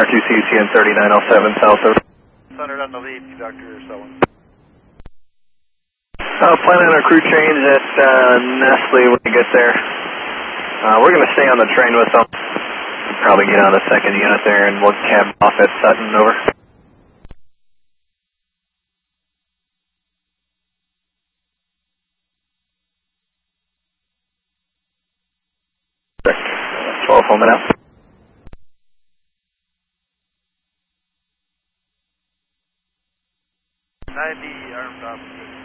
R2C, CN 3907 South of. Thunder on the lead, Dr. Sullivan. Planning on a crew change at Nestle when we get there. We're going to stay on the train with them. Probably get on the second unit there and we'll cab off at Sutton, over. Correct. 12 home and out. 90 armed officers.